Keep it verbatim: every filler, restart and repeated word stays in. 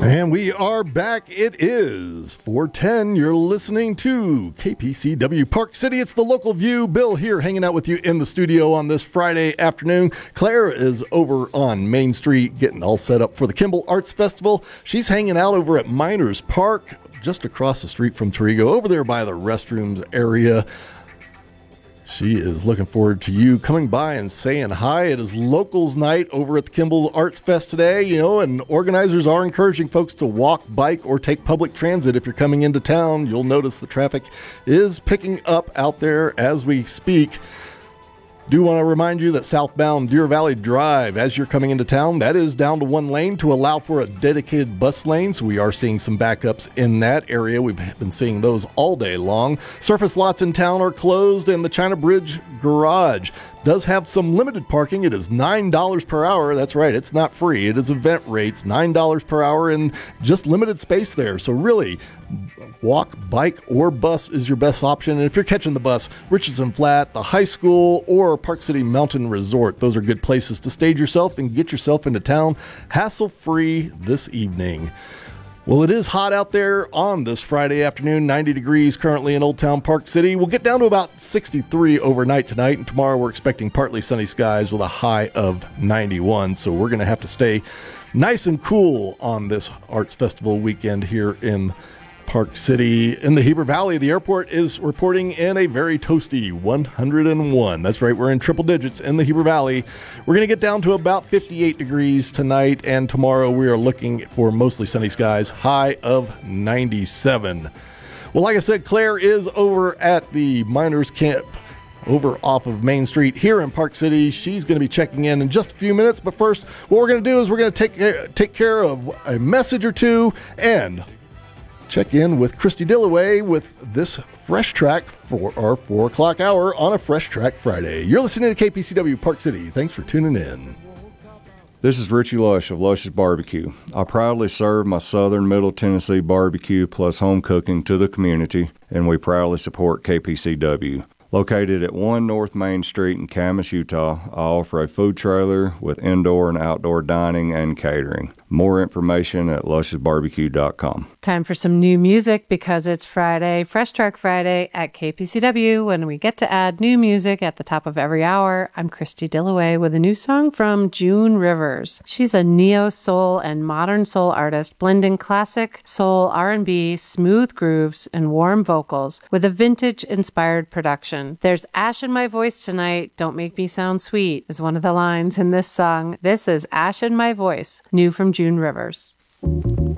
And we are back. It is four ten. You're listening to K P C W Park City. It's the local view. Bill here hanging out with you in the studio on this Friday afternoon. Claire is over on Main Street getting all set up for the Kimball Arts Festival. She's hanging out over at Miners Park, just across the street from Trigo, over there by the restrooms area. She is looking forward to you coming by and saying hi. It is locals night over at the Kimball Arts Fest today, you know, and organizers are encouraging folks to walk, bike, or take public transit. If you're coming into town, you'll notice the traffic is picking up out there as we speak. Do want to remind you that southbound Deer Valley Drive, as you're coming into town, that is down to one lane to allow for a dedicated bus lane. So we are seeing some backups in that area. We've been seeing those all day long. Surface lots in town are closed, and the China Bridge Garage does have some limited parking. It is nine dollars per hour. That's right, it's not free. It is event rates, nine dollars per hour, and just limited space there. So really, walk, bike, or bus is your best option. And if you're catching the bus, Richardson Flat, the high school, or Park City Mountain Resort, those are good places to stage yourself and get yourself into town hassle-free this evening. Well, it is hot out there on this Friday afternoon, ninety degrees currently in Old Town Park City. We'll get down to about sixty-three overnight tonight, and tomorrow we're expecting partly sunny skies with a high of ninety-one. So we're going to have to stay nice and cool on this Arts Festival weekend here in Park City. In the Heber Valley, the airport is reporting in a very toasty one hundred one. That's right, we're in triple digits in the Heber Valley. We're going to get down to about fifty-eight degrees tonight, and tomorrow we are looking for mostly sunny skies, high of ninety-seven. Well, like I said, Claire is over at the Miners Camp over off of Main Street here in Park City. She's going to be checking in in just a few minutes, but first, what we're going to do is we're going to take, take care of a message or two and check in with Christy Dillaway with this Fresh Track for our four o'clock hour on a Fresh Track Friday. You're listening to K P C W Park City. Thanks for tuning in. This is Richie Lush of Lush's Barbecue. I proudly serve my Southern Middle Tennessee barbecue plus home cooking to the community, and we proudly support K P C W. Located at one North Main Street in Camas, Utah, I offer a food trailer with indoor and outdoor dining and catering. More information at lushes barbecue dot com. Time for some new music because it's Friday, Fresh Track Friday at K P C W, when we get to add new music at the top of every hour. I'm Christy Dillaway with a new song from June Rivers. She's a neo-soul and modern soul artist, blending classic soul, R and B, smooth grooves, and warm vocals with a vintage-inspired production. There's ash in my voice tonight, don't make me sound sweet, is one of the lines in this song. This is Ash in My Voice, new from June Rivers.